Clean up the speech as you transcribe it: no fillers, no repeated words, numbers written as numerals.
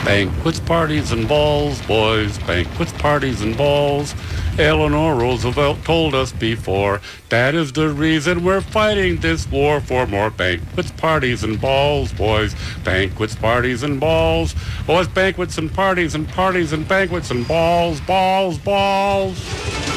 Banquets, parties, and balls, boys. Banquets, parties, and balls. Eleanor Roosevelt told us before, that is the reason we're fighting this war, for more banquets, parties, and balls, boys. Banquets, parties, and balls. Oh, it's banquets and parties and parties and banquets and balls, balls, balls.